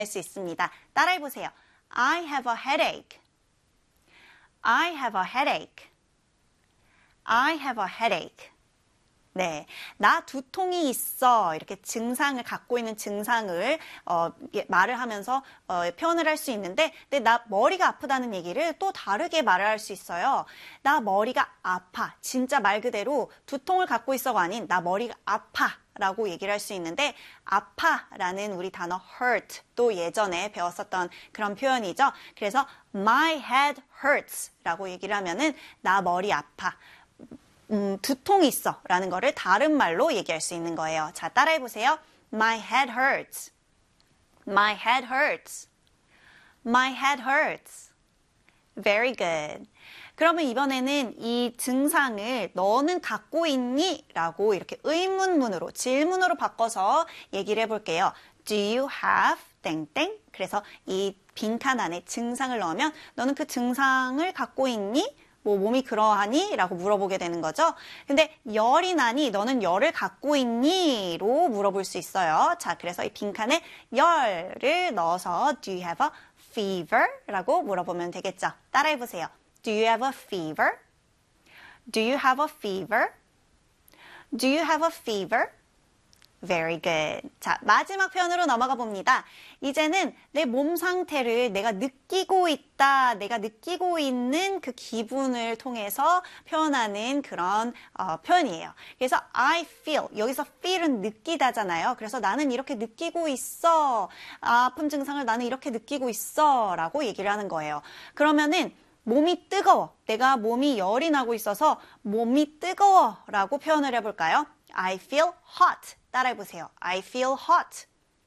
수 있습니다. 따라해보세요. I have a headache. I have a headache. I have a headache. 네, 나 두통이 있어. 이렇게 증상을 갖고 있는 증상을 말을 하면서 표현을 할 수 있는데, 근데 나 머리가 아프다는 얘기를 또 다르게 말을 할 수 있어요. 나 머리가 아파. 진짜 말 그대로 두통을 갖고 있어가 아닌 나 머리가 아파. 라고 얘기를 할 수 있는데 아파라는 우리 단어 hurt 또 예전에 배웠었던 그런 표현이죠. 그래서 my head hurts 라고 얘기를 하면은 나 머리 아파. 두통이 있어 라는 거를 다른 말로 얘기할 수 있는 거예요. 자, 따라해 보세요. My head hurts. My head hurts. My head hurts. Very good. 그러면 이번에는 이 증상을 너는 갖고 있니? 라고 이렇게 의문문으로 질문으로 바꿔서 얘기를 해볼게요. Do you have 땡땡? 그래서 이 빈칸 안에 증상을 넣으면 너는 그 증상을 갖고 있니? 뭐 몸이 그러하니? 라고 물어보게 되는 거죠. 근데 열이 나니? 너는 열을 갖고 있니? 로 물어볼 수 있어요. 자, 그래서 이 빈칸에 열을 넣어서 Do you have a fever? 라고 물어보면 되겠죠. 따라해보세요. Do you have a fever? Do you have a fever? Do you have a fever? Very good. 자, 마지막 표현으로 넘어가 봅니다. 이제는 내 몸 상태를 내가 느끼고 있다, 내가 느끼고 있는 그 기분을 통해서 표현하는 그런 표현이에요. 그래서 I feel, 여기서 feel은 느끼다잖아요. 그래서 나는 이렇게 느끼고 있어. 아픔 증상을 나는 이렇게 느끼고 있어. 라고 얘기를 하는 거예요. 그러면은 몸이 뜨거워. 내가 몸이 열이 나고 있어서 몸이 뜨거워 라고 표현을 해볼까요? I feel hot. 따라해보세요. I feel hot.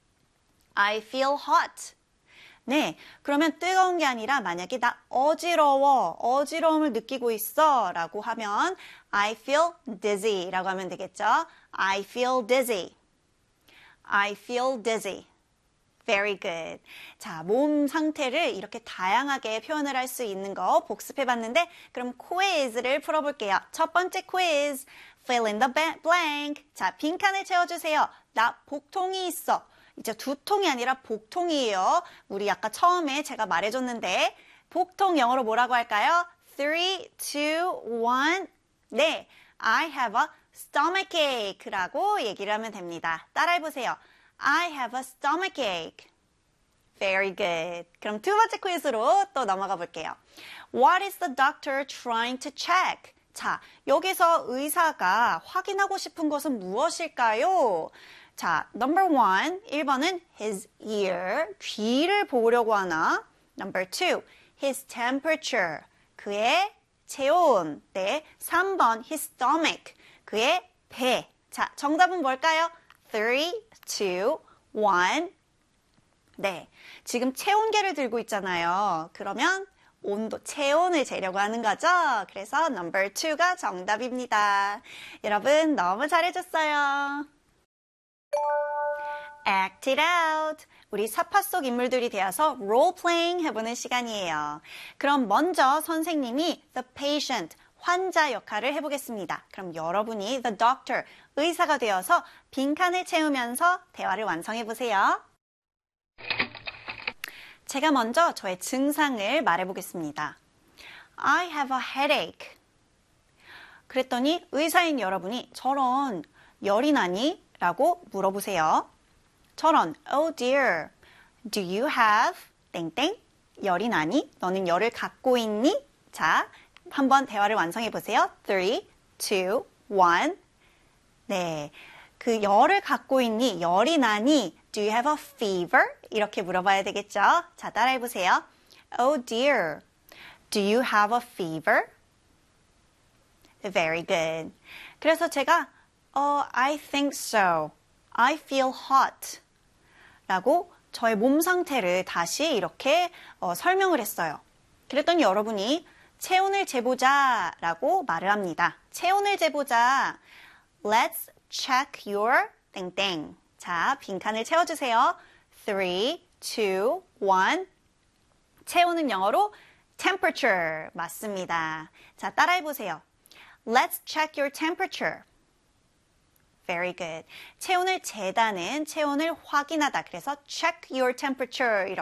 I feel hot. 네, 그러면 뜨거운 게 아니라 만약에 나 어지러워, 어지러움을 느끼고 있어 라고 하면 I feel dizzy 라고 하면 되겠죠? I feel dizzy. I feel dizzy. Very good. 자, 몸 상태를 이렇게 다양하게 표현을 할 수 있는 거 복습해봤는데 그럼 퀴즈를 풀어볼게요. 첫 번째 퀴즈. Fill in the blank. 자, 빈칸을 채워주세요. 나 복통이 있어. 이제 두통이 아니라 복통이에요. 우리 아까 처음에 제가 말해줬는데 복통 영어로 뭐라고 할까요? 3, 2, 1. 네, I have a stomachache라고 얘기를 하면 됩니다. 따라해보세요. I have a stomachache. Very good. 그럼 두 번째 퀴즈로 또 넘어가 볼게요. What is the doctor trying to check? 자, 여기서 의사가 확인하고 싶은 것은 무엇일까요? 자, number 1, 1번은 his ear, 귀를 보려고 하나? number 2, his temperature, 그의 체온. 네, 3번, his stomach, 그의 배. 자, 정답은 뭘까요? 3, 2, 1. 네, 지금 체온계를 들고 있잖아요. 그러면 온도, 체온을 재려고 하는 거죠. 그래서 number 2가 정답입니다. 여러분 너무 잘해줬어요. Act it out. 우리 사파 속 인물들이 되어서 role playing 해보는 시간이에요. 그럼 먼저 선생님이 the patient, 환자 역할을 해보겠습니다. 그럼 여러분이 the doctor, 의사가 되어서 빈칸을 채우면서 대화를 완성해보세요. 제가 먼저 저의 증상을 말해보겠습니다. I have a headache. 그랬더니 의사인 여러분이 저런 열이 나니? 라고 물어보세요. 저런 oh dear, do you have 땡땡? 열이 나니? 너는 열을 갖고 있니? 자, 한번 대화를 완성해 보세요. 3, 2, 1. 네, 그 열을 갖고 있니? 열이 나니? Do you have a fever? 이렇게 물어봐야 되겠죠? 자, 따라해 보세요. Oh dear, do you have a fever? Very good. 그래서 제가 I think so. I feel hot. 라고 저의 몸 상태를 다시 이렇게 설명을 했어요. 그랬더니 여러분이 체온을 재보자 라고 말을 합니다. 체온을 재보자. Let's check your 땡땡. 자, 빈칸을 채워주세요. 3, 2, 1. 체온은 영어로 temperature 맞습니다. 자, 따라해보세요. Let's check your temperature. Very good. 체온을 재다는 체온을 확인하다. 그래서 check your temperature